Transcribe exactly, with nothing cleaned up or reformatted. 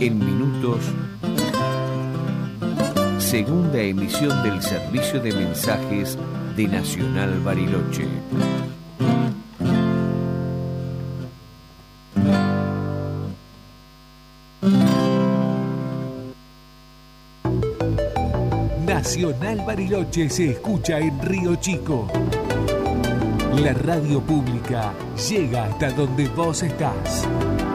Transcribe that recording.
En minutos, segunda emisión del servicio de mensajes de Nacional Bariloche. Nacional Bariloche se escucha en Río Chico. La radio pública llega hasta donde vos estás.